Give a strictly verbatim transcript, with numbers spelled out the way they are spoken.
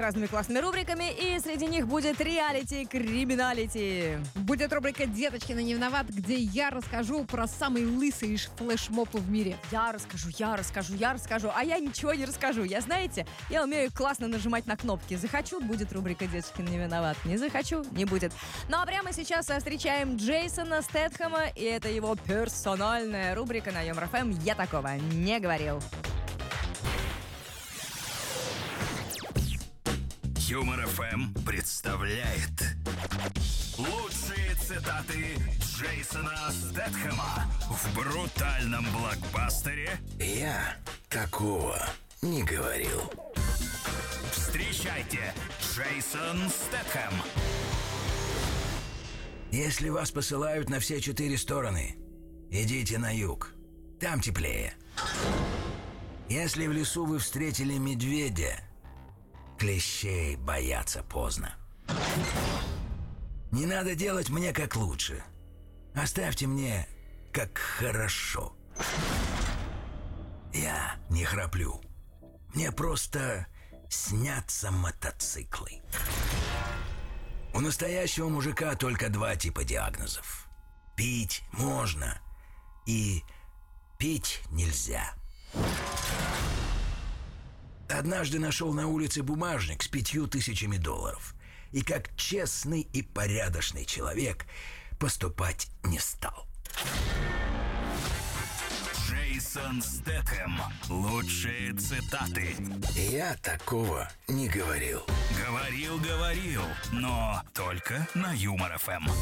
разными классными рубриками, и среди них будет реалити-криминалити. Будет рубрика «Деточкина не виноват», где я расскажу про самый лысый флешмоб в мире. Я расскажу, я расскажу, я расскажу, а я ничего не расскажу. Я, знаете, я умею классно нажимать на кнопки. Захочу, будет рубрика «Деточкин не виноват». Не захочу, не будет. Ну а прямо сейчас встречаем Джейсона Стэтхэма, и это его персональная рубрика на Юмор эф эм «Я такого не говорил». Юмор эф эм представляет лучшие цитаты Джейсона Стэтхэма в брутальном блокбастере «Я такого не говорил». Встречайте, Джейсон Стэтхэм. Если вас посылают на все четыре стороны, идите на юг. Там теплее. Если в лесу вы встретили медведя, клещей бояться поздно. Не надо делать мне как лучше. Оставьте мне как хорошо. Я не храплю. Мне просто снятся мотоциклы. У настоящего мужика только два типа диагнозов. Пить можно и пить нельзя. Однажды нашел на улице бумажник с пятью тысячами долларов. И как честный и порядочный человек поступать не стал. Джейсон Стэтхэм. Лучшие цитаты. Я такого не говорил. Говорил, говорил, но только на Юмор эф эм.